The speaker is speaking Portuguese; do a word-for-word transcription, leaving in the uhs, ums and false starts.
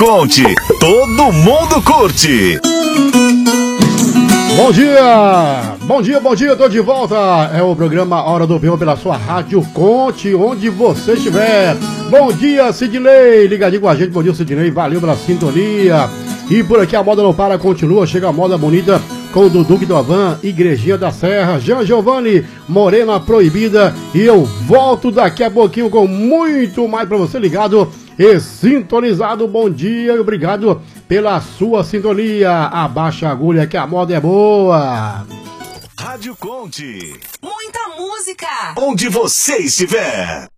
Conte, todo mundo curte. Bom dia, bom dia, bom dia, tô de volta. É o programa Hora do Peão pela sua Rádio Conte, onde você estiver. Bom dia, Sidney, ligadinho com a gente. Bom dia, Sidney, valeu pela sintonia. E por aqui a moda não para, continua, chega a moda bonita com o Dudu do Avan, Igrejinha da Serra, Jean Giovanni, Morena Proibida. E eu volto daqui a pouquinho com muito mais pra você ligado e sintonizado. Bom dia e obrigado pela sua sintonia. Abaixa a agulha que a moda é boa. Rádio Conte. Muita música. Onde você estiver.